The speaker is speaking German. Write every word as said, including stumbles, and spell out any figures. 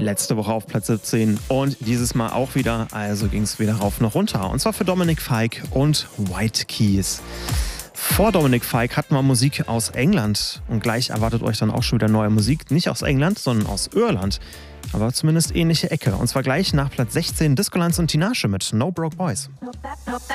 Letzte Woche auf Platz siebzehn und dieses Mal auch wieder, also ging es weder rauf noch runter. Und zwar für Dominic Fike und White Keys. Vor Dominic Fike hatten wir Musik aus England und gleich erwartet euch dann auch schon wieder neue Musik. Nicht aus England, sondern aus Irland. Aber zumindest ähnliche Ecke. Und zwar gleich nach Platz sechzehn Disco Lines und Tinashe mit No Broke Boys.